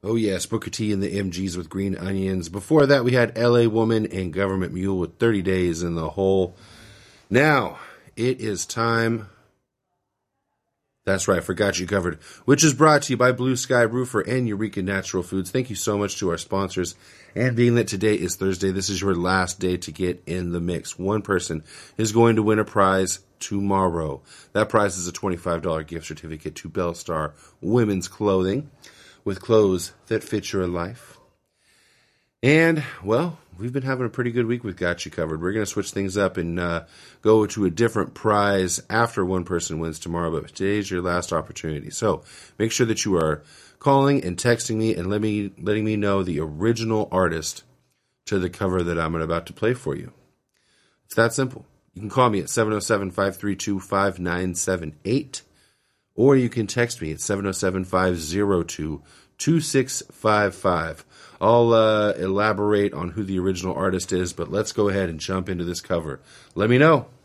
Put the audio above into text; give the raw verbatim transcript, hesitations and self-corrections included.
Oh yes, Booker T and the M Gs with Green Onions. Before that, we had L A Woman and Government Mule with thirty days in the hole. Now, it is time. That's right, Forgot You Covered, which is brought to you by Blue Sky Roofer and Eureka Natural Foods. Thank you so much to our sponsors. And being that today is Thursday, this is your last day to get in the mix. One person is going to win a prize tomorrow. That prize is a twenty-five dollars gift certificate to Bellstar Women's Clothing, with clothes that fit your life. And, well, we've been having a pretty good week with Got You Covered. We're going to switch things up and uh, go to a different prize after one person wins tomorrow, but today's your last opportunity. So make sure that you are calling and texting me and let me, letting me know the original artist to the cover that I'm about to play for you. It's that simple. You can call me at seven oh seven, five three two, five nine seven eight, or you can text me at seven oh seven, five oh two, two six five five. I'll uh, elaborate on who the original artist is, but let's go ahead and jump into this cover. Let me know.